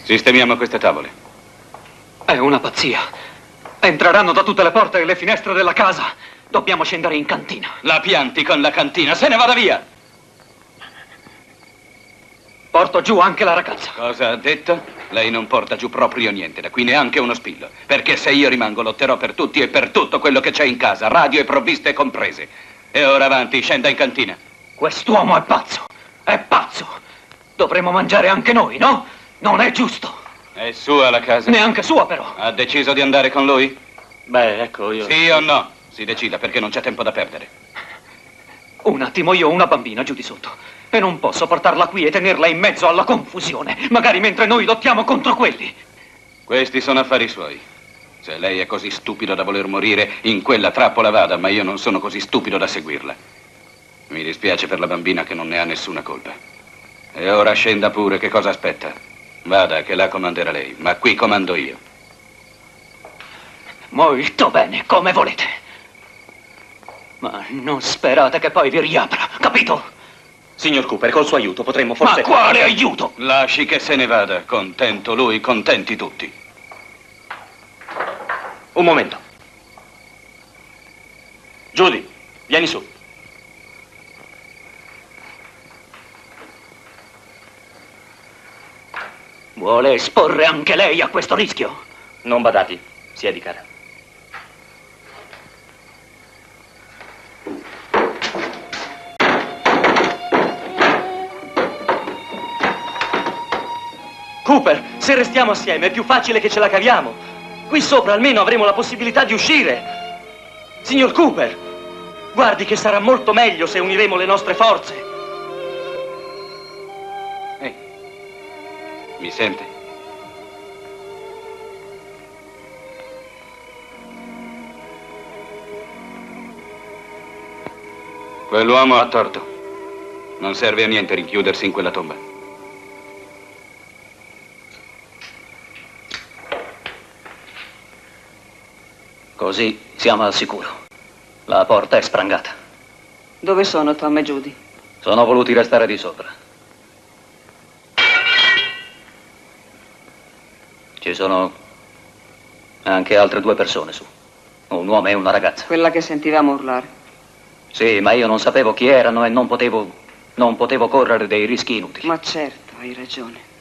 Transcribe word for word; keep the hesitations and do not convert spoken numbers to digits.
Sistemiamo queste tavole. È una pazzia. Entreranno da tutte le porte e le finestre della casa. Dobbiamo scendere in cantina. La pianti con la cantina, se ne vada via! Porto giù anche la ragazza. Cosa ha detto? Lei non porta giù proprio niente, da qui neanche uno spillo. Perché se io rimango lotterò per tutti e per tutto quello che c'è in casa, radio e provviste comprese. E ora avanti, scenda in cantina. Quest'uomo è pazzo. È pazzo. Dovremmo mangiare anche noi, no? Non è giusto. È sua la casa? Neanche sua, però. Ha deciso di andare con lui? Beh, ecco, io... Sì o no? Si decida, perché non c'è tempo da perdere. Un attimo, io ho una bambina giù di sotto. E non posso portarla qui e tenerla in mezzo alla confusione. Magari mentre noi lottiamo contro quelli. Questi sono affari suoi. Se lei è così stupido da voler morire, in quella trappola vada, ma io non sono così stupido da seguirla. Mi dispiace per la bambina che non ne ha nessuna colpa. E ora scenda pure, che cosa aspetta? Vada, che la comanderà lei, ma qui comando io. Molto bene, come volete. Ma non sperate che poi vi riapra, capito? Signor Cooper, col suo aiuto potremmo forse... Ma quale aiuto? Lasci che se ne vada, contento lui, contenti tutti. Un momento. Judy, vieni su. Vuole esporre anche lei a questo rischio? Non badati, siedi cara. Cooper, se restiamo assieme è più facile che ce la caviamo. Qui sopra almeno avremo la possibilità di uscire. Signor Cooper, guardi che sarà molto meglio se uniremo le nostre forze. Ehi, mi sente? Quell'uomo ha torto. Non serve a niente rinchiudersi in quella tomba. Così siamo al sicuro. La porta è sprangata. Dove sono Tom e Judy? Sono voluti restare di sopra. Ci sono anche altre due persone su. Un uomo e una ragazza. Quella che sentivamo urlare. Sì, ma io non sapevo chi erano e non potevo... non potevo correre dei rischi inutili. Ma certo, hai ragione.